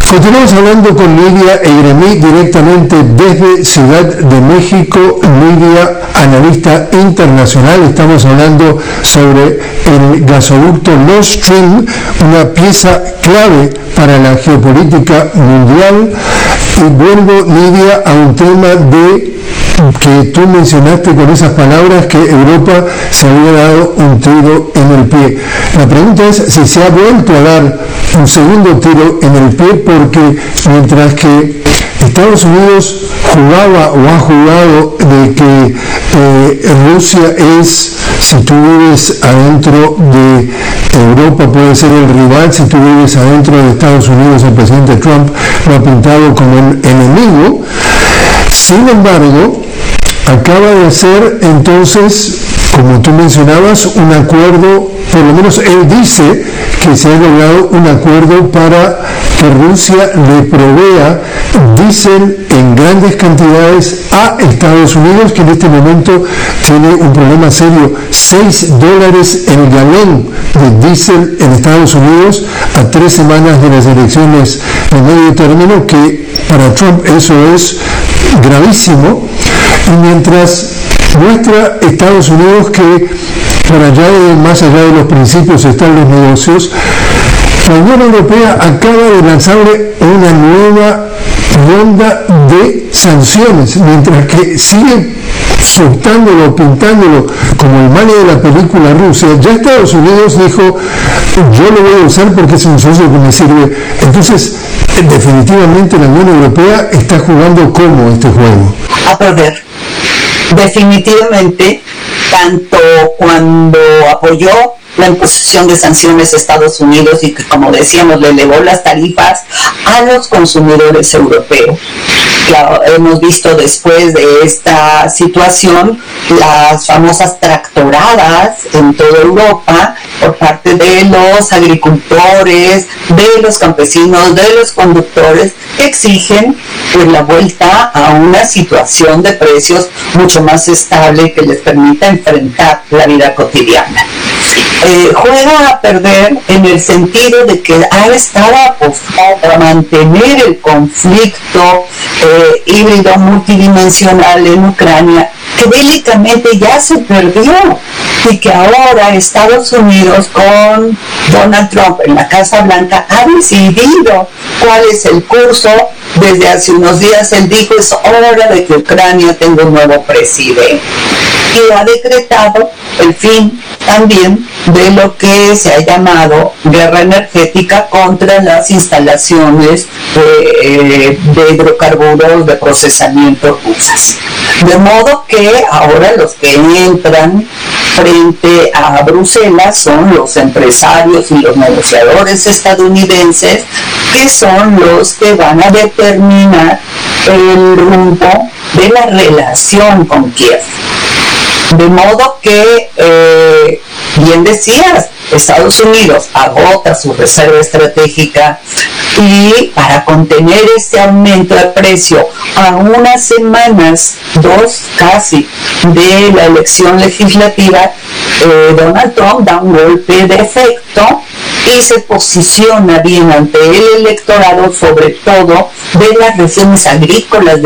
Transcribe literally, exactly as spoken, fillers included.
Continuamos hablando con Lidia Eiremí directamente desde Ciudad de México. Lidia, analista internacional, estamos hablando sobre el gasoducto Nord Stream, una pieza clave para la geopolítica mundial. Y vuelvo, Lidia, a un tema de que tú mencionaste con esas palabras, que Europa se había dado un tiro en el pie. La pregunta es si se ha vuelto a dar un segundo tiro en el pie, porque mientras que Estados Unidos jugaba o ha jugado de que eh, Rusia es, si tú vives adentro de Europa, puede ser el rival, si tú vives adentro de Estados Unidos, el presidente Trump lo ha pintado como el enemigo. Sin embargo, acaba de hacer entonces, como tú mencionabas, un acuerdo, por lo menos él dice que se ha logrado un acuerdo para que Rusia le provea diésel en grandes cantidades a Estados Unidos, que en este momento tiene un problema serio. seis dólares el galón de diésel en Estados Unidos a tres semanas de las elecciones de medio término, que para Trump eso es gravísimo. Y mientras muestra Estados Unidos que por allá de, más allá de los principios están los negocios, la Unión Europea acaba de lanzarle una nueva ronda de sanciones, mientras que sigue soltándolo, pintándolo como el malo de la película Rusia. Ya Estados Unidos dijo, yo lo voy a usar porque es un socio que me sirve. Entonces, definitivamente la Unión Europea está jugando como este juego. A perder. Definitivamente, tanto cuando apoyó la imposición de sanciones a Estados Unidos y que, como decíamos, le elevó las tarifas a los consumidores europeos. Claro, hemos visto después de esta situación las famosas tractoradas en toda Europa por parte de los agricultores, de los campesinos, de los conductores, que exigen pues la vuelta a una situación de precios mucho más estable que les permita enfrentar la vida cotidiana. Eh, juega a perder en el sentido de que ha estado apostado para mantener el conflicto eh, híbrido multidimensional en Ucrania, que bélicamente ya se perdió, y que ahora Estados Unidos con Donald Trump en la Casa Blanca ha decidido cuál es el curso. Desde hace unos días él dijo, es hora de que Ucrania tenga un nuevo presidente, y ha decretado el fin también de lo que se ha llamado guerra energética contra las instalaciones de, de hidrocarburos de procesamiento rusas. De modo que ahora los que entran frente a Bruselas son los empresarios y los negociadores estadounidenses, que son los que van a determinar el rumbo de la relación con Kiev. De modo que, eh, bien decías, Estados Unidos agota su reserva estratégica, y para contener este aumento de precio a unas semanas, dos casi, de la elección legislativa, eh, Donald Trump da un golpe de efecto y se posiciona bien ante el electorado, sobre todo de las regiones agrícolas